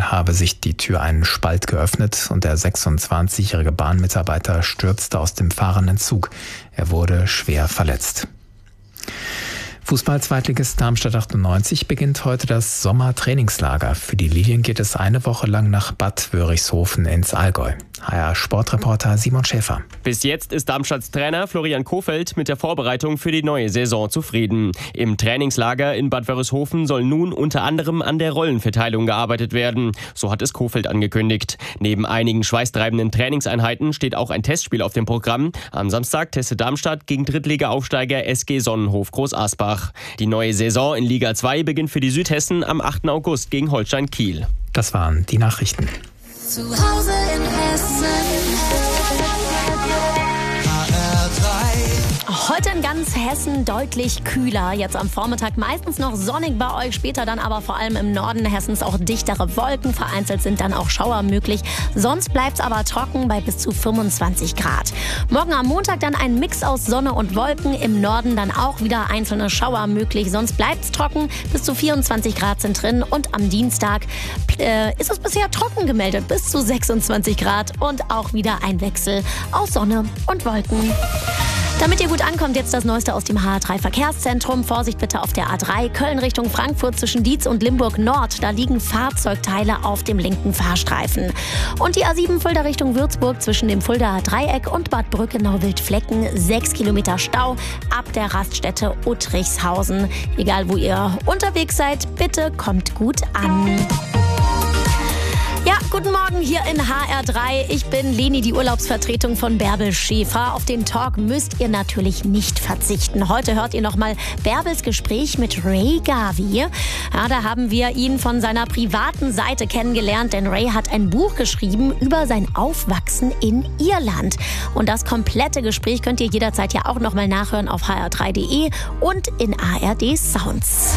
habe sich die Tür einen Spalt geöffnet und der 26-jährige Bahnmitarbeiter stürzte aus dem fahrenden Zug. Er wurde schwer verletzt. Fußball-Zweitligist Darmstadt 98 beginnt heute das Sommertrainingslager. Für die Lilien geht es eine Woche lang nach Bad Wörichshofen ins Allgäu. HR-Sportreporter Simon Schäfer. Bis jetzt ist Darmstadts Trainer Florian Kohfeldt mit der Vorbereitung für die neue Saison zufrieden. Im Trainingslager in Bad Wörishofen soll nun unter anderem an der Rollenverteilung gearbeitet werden. So hat es Kohfeldt angekündigt. Neben einigen schweißtreibenden Trainingseinheiten steht auch ein Testspiel auf dem Programm. Am Samstag testet Darmstadt gegen Drittliga-Aufsteiger SG Sonnenhof Groß Asbach. Die neue Saison in Liga 2 beginnt für die Südhessen am 8. August gegen Holstein Kiel. Das waren die Nachrichten. Zu Hause in Hessen. Heute in ganz Hessen deutlich kühler. Jetzt am Vormittag meistens noch sonnig bei euch, später dann aber vor allem im Norden Hessens auch dichtere Wolken. Vereinzelt sind dann auch Schauer möglich. Sonst bleibt es aber trocken bei bis zu 25 Grad. Morgen am Montag dann ein Mix aus Sonne und Wolken. Im Norden dann auch wieder einzelne Schauer möglich. Sonst bleibt es trocken. Bis zu 24 Grad sind drin. Und am Dienstag ist es bisher trocken gemeldet. Bis zu 26 Grad und auch wieder ein Wechsel aus Sonne und Wolken. Damit ihr gut ankommt, jetzt das Neueste aus dem HR3-Verkehrszentrum. Vorsicht bitte auf der A3, Köln Richtung Frankfurt zwischen Dietz und Limburg Nord. Da liegen Fahrzeugteile auf dem linken Fahrstreifen. Und die A7 Fulda Richtung Würzburg zwischen dem Fuldaer Dreieck und Bad Brückenau-Wildflecken. 6 Kilometer Stau ab der Raststätte Uttrichshausen. Egal wo ihr unterwegs seid, bitte kommt gut an. Ja, guten Morgen hier in HR3. Ich bin Leni, die Urlaubsvertretung von Bärbel Schäfer. Auf den Talk müsst ihr natürlich nicht verzichten. Heute hört ihr nochmal Bärbels Gespräch mit Ray Gavi. Ja, da haben wir ihn von seiner privaten Seite kennengelernt, denn Ray hat ein Buch geschrieben über sein Aufwachsen in Irland. Und das komplette Gespräch könnt ihr jederzeit ja auch nochmal nachhören auf hr3.de und in ARD Sounds.